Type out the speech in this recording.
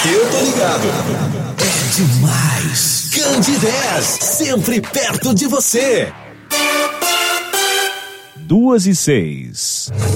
Eu tô ligado. É demais. Candidez, sempre perto de você. 2:06.